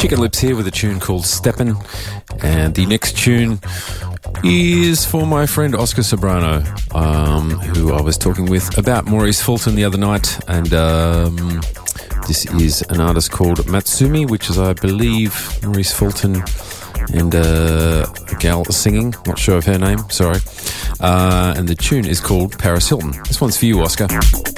Chicken Lips here with a tune called Steppin', and the next tune is for my friend Oscar Sobrano, who I was talking with about Maurice Fulton the other night, and this is an artist called Matsumi, which is, I believe, Maurice Fulton and a gal singing, not sure of her name, sorry, and the tune is called Paris Hilton. This one's for you, Oscar.